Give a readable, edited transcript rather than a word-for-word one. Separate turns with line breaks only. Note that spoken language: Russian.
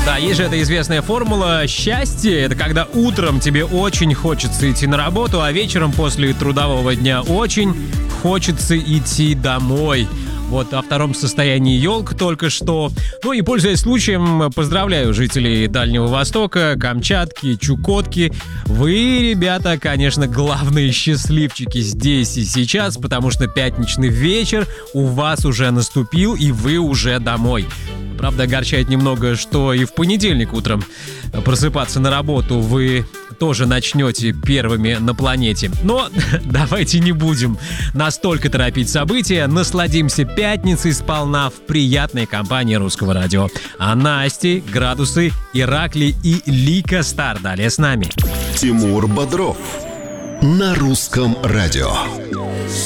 Да, есть же эта известная формула. Счастье — это когда утром тебе очень хочется идти на работу, а вечером после трудового дня очень хочется идти домой. Вот о втором состоянии елка только что. Ну и, пользуясь случаем, поздравляю жителей Дальнего Востока, Камчатки, Чукотки. Вы, ребята, конечно, главные счастливчики здесь и сейчас, потому что пятничный вечер у вас уже наступил, и вы уже домой. Правда, огорчает немного, что и в понедельник утром просыпаться на работу вы тоже начнете первыми на планете. Но давайте не будем настолько торопить события. Насладимся пятницей сполна в приятной компании Русского радио. А Насти, Градусы, Иракли и Лика Стар далее с нами.
Тимур Бодров на Русском радио.